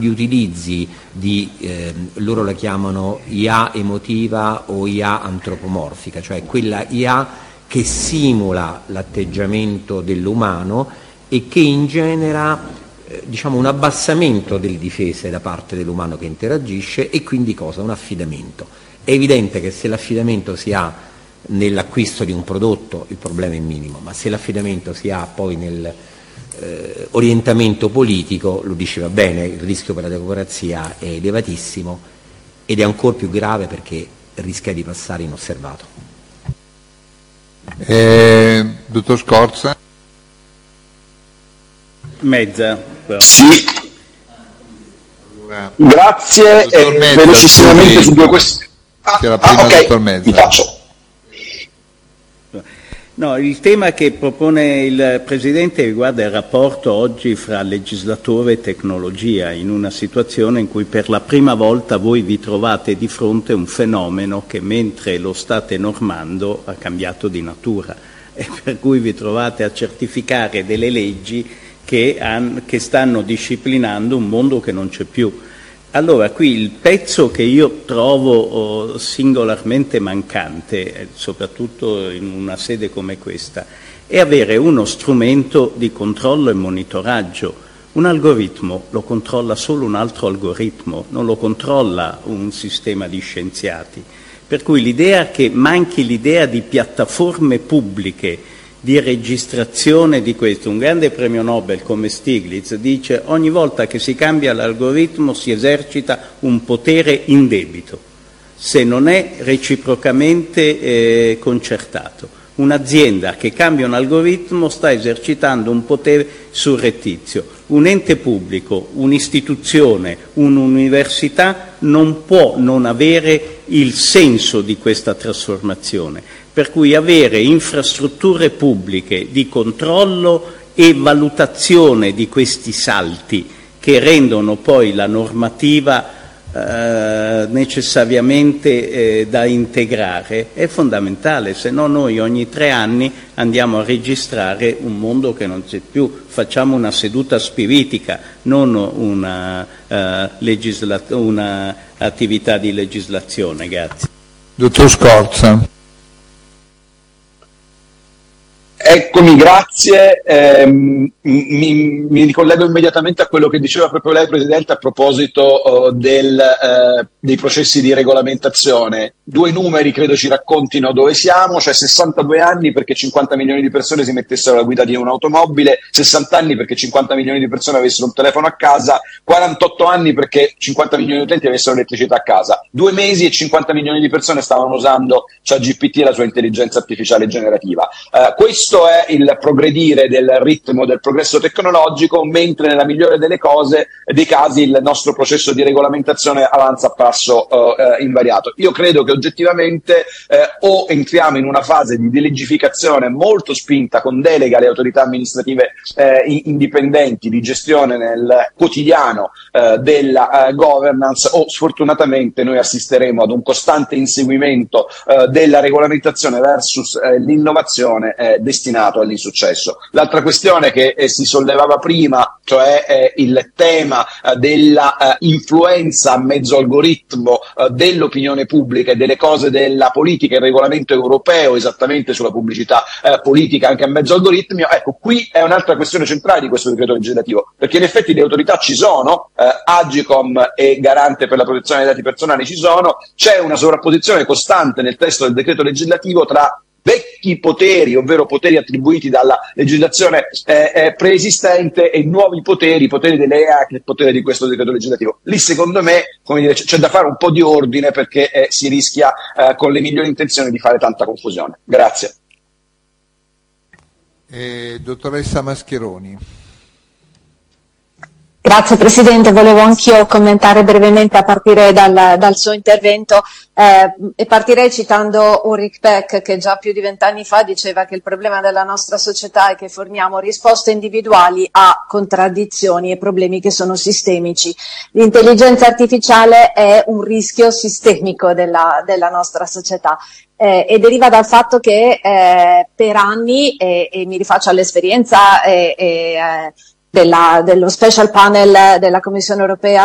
gli utilizzi di, loro la chiamano IA emotiva o IA antropomorfica, cioè quella IA che simula l'atteggiamento dell'umano e che ingenera diciamo un abbassamento delle difese da parte dell'umano che interagisce e quindi cosa? Un affidamento. È evidente che se l'affidamento si ha nell'acquisto di un prodotto il problema è minimo, ma se l'affidamento si ha poi nel orientamento politico, lo diceva bene, il rischio per la democrazia è elevatissimo ed è ancora più grave perché rischia di passare inosservato. Dottor Scorza. Mezza. Sì. Grazie. Velocissimamente su due questioni. Ok, mi faccio. No, il tema che propone il Presidente riguarda il rapporto oggi fra legislatore e tecnologia, in una situazione in cui per la prima volta voi vi trovate di fronte a un fenomeno che mentre lo state normando ha cambiato di natura e per cui vi trovate a certificare delle leggi che stanno disciplinando un mondo che non c'è più. Allora, qui il pezzo che io trovo singolarmente mancante, soprattutto in una sede come questa, è avere uno strumento di controllo e monitoraggio. Un algoritmo lo controlla solo un altro algoritmo, non lo controlla un sistema di scienziati. Per cui l'idea che manchi l'idea di piattaforme pubbliche di registrazione di questo. Un grande premio Nobel come Stiglitz dice ogni volta che si cambia l'algoritmo si esercita un potere indebito, se non è reciprocamente concertato. Un'azienda che cambia un algoritmo sta esercitando un potere surrettizio. Un ente pubblico, un'istituzione, un'università non può non avere il senso di questa trasformazione. Per cui avere infrastrutture pubbliche di controllo e valutazione di questi salti che rendono poi la normativa necessariamente da integrare è fondamentale, se no noi ogni 3 anni andiamo a registrare un mondo che non c'è più, facciamo una seduta spiritica, non una attività di legislazione. Grazie. Dottor Scorza. Eccomi, grazie. Mi ricollego immediatamente a quello che diceva proprio lei, Presidente, a proposito dei processi di regolamentazione. 2 numeri credo ci raccontino dove siamo, cioè 62 anni perché 50 milioni di persone si mettessero alla guida di un'automobile, 60 anni perché 50 milioni di persone avessero un telefono a casa, 48 anni perché 50 milioni di utenti avessero l'elettricità a casa. 2 mesi e 50 milioni di persone stavano usando ChatGPT e la sua intelligenza artificiale generativa. Questo è il progredire del ritmo del progresso tecnologico, mentre nella migliore dei casi il nostro processo di regolamentazione avanza a passo invariato. Io credo che oggettivamente o entriamo in una fase di delegificazione molto spinta con delega alle autorità amministrative indipendenti di gestione nel quotidiano della governance, o sfortunatamente noi assisteremo ad un costante inseguimento della regolamentazione versus l'innovazione destinato all'insuccesso. L'altra questione che si sollevava prima, cioè il tema della influenza a mezzo algoritmo dell'opinione pubblica e delle cose della politica, il regolamento europeo esattamente sulla pubblicità politica anche a mezzo algoritmio, ecco, qui è un'altra questione centrale di questo decreto legislativo, perché in effetti le autorità ci sono, Agcom e Garante per la protezione dei dati personali ci sono, c'è una sovrapposizione costante nel testo del decreto legislativo tra vecchi poteri, ovvero poteri attribuiti dalla legislazione preesistente, e nuovi poteri delle EA, che è il potere di questo decreto legislativo. Lì secondo me, come dire, c'è da fare un po' di ordine, perché si rischia con le migliori intenzioni di fare tanta confusione. Grazie. Dottoressa Mascheroni. Grazie Presidente, volevo anch'io commentare brevemente a partire dal suo intervento e partirei citando Ulrich Beck, che già più di 20 anni fa diceva che il problema della nostra società è che forniamo risposte individuali a contraddizioni e problemi che sono sistemici. L'intelligenza artificiale è un rischio sistemico della nostra società. E deriva dal fatto che per anni, e mi rifaccio all'esperienza dello special panel della Commissione europea